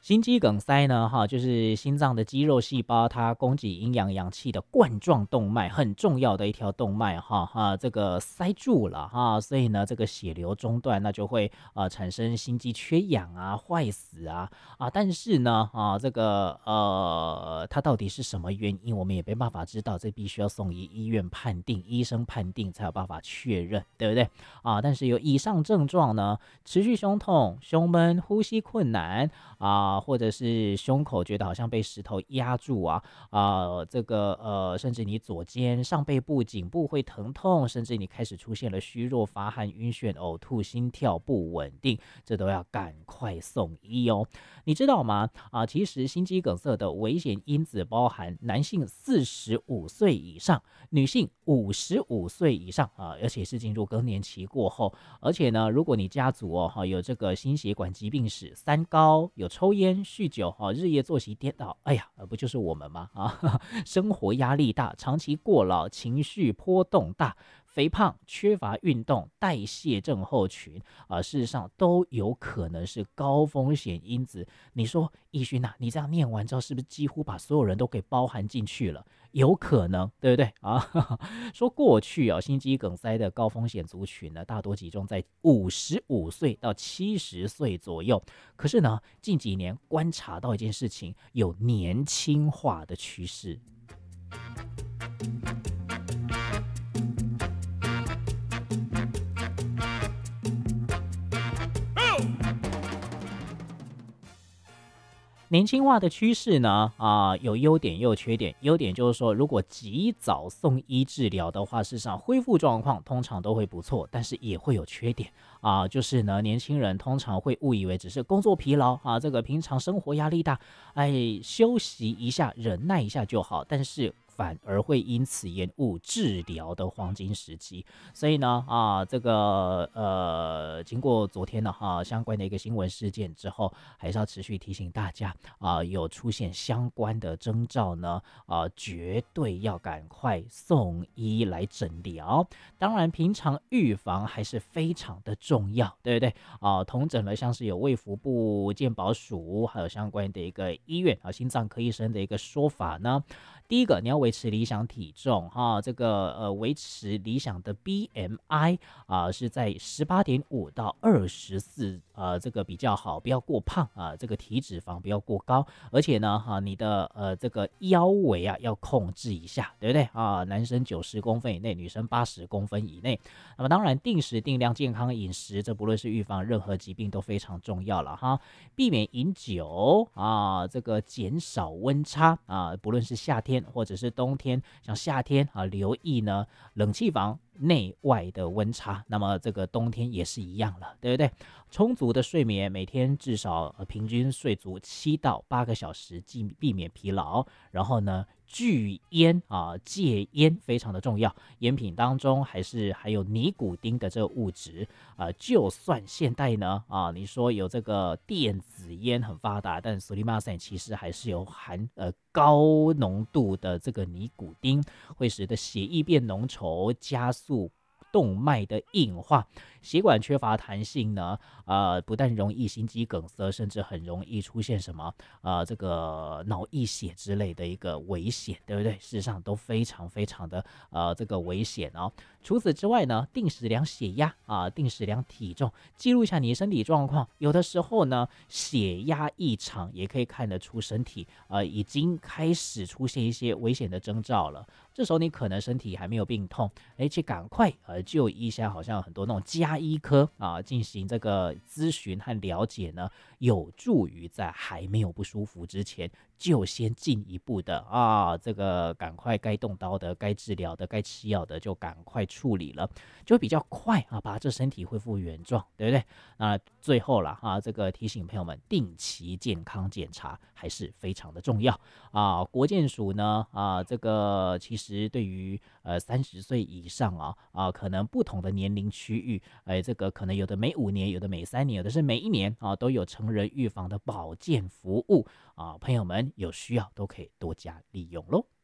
心肌梗塞呢，就是心脏的肌肉细胞它供给营养氧气的冠状动脉很重要的一条动脉这个塞住了所以呢这个血流中断，那就会产生心肌缺氧啊、坏死但是呢这个它到底是什么原因，我们也没办法知道，这必须要送医院判定，医生判定才有办法确认，对不对但是有以上症状呢，持续胸痛、胸闷、呼吸困难或者是胸口觉得好像被石头压住甚至你左肩、上背部、颈部会疼痛，甚至你开始出现了虚弱、发汗、晕眩、呕吐、心跳不稳定，这都要赶快送医哦。你知道吗？其实心肌梗塞的危险因子包含男性45岁以上，女性55岁以上而且是进入更年期过后，而且呢，如果你家族有这个心血管疾病史、三高、有抽烟、酗酒日夜作息颠倒，哎呀，不就是我们吗？生活压力大，长期过劳，情绪波动大，肥胖、缺乏运动、代谢症候群事实上都有可能是高风险因子。你说奕勋你这样念完之后，是不是几乎把所有人都给包含进去了？有可能，对不对说过去心肌梗塞的高风险族群呢，大多集中在55岁到70岁左右。可是呢，近几年观察到一件事情，有年轻化的趋势。年轻化的趋势呢，有优点也有缺点。优点就是说，如果及早送医治疗的话，事实上恢复状况通常都会不错，但是也会有缺点就是呢，年轻人通常会误以为只是工作疲劳这个平常生活压力大，休息一下、忍耐一下就好，但是反而会因此延误治疗的黄金时期。所以呢经过昨天的相关的一个新闻事件之后，还是要持续提醒大家有出现相关的征兆呢绝对要赶快送医来诊疗。当然平常预防还是非常的重要，对不对统整了像是有卫福部、健保署还有相关的一个医院心脏科医生的一个说法呢，第一个你要维持理想体重这个维持理想的 BMI 是在18.5到24这个比较好，不要过胖这个体脂肪不要过高，而且呢你的这个腰围要控制一下，对不对男生90公分以内，女生80公分以内。那么当然定时定量健康饮食，这不论是预防任何疾病都非常重要了避免饮酒这个减少温差不论是夏天或者是冬天，像夏天留意呢冷气房内外的温差，那么这个冬天也是一样了，对不对？充足的睡眠，每天至少平均睡足7到8个小时，避免疲劳。然后呢拒烟戒烟非常的重要，烟品当中还有尼古丁的这个物质就算现代呢你说有这个电子烟很发达，但苏利马塞其实还是有含高浓度的这个尼古丁，会使得血液变浓稠，加速动脉的硬化，血管缺乏弹性呢不但容易心肌梗塞，甚至很容易出现什么这个脑溢血之类的一个危险，对不对？事实上都非常非常的这个危险除此之外呢，定时量血压定时量体重，记录一下你的身体状况。有的时候呢血压异常也可以看得出身体已经开始出现一些危险的征兆了，这时候你可能身体还没有病痛，去赶快就医下，好像很多那种家医科进行这个咨询和了解呢，有助于在还没有不舒服之前就先进一步的这个赶快该动刀的、该治疗的、该吃药的就赶快处理了，就会比较快把这身体恢复原状，对不对？那最后啦这个提醒朋友们，定期健康检查还是非常的重要国健署呢这个其实对于30岁以上可能不同的年龄区域这个可能有的每5年，有的每3年，有的是每1年都有成人预防的保健服务朋友们有需要都可以多加利用咯。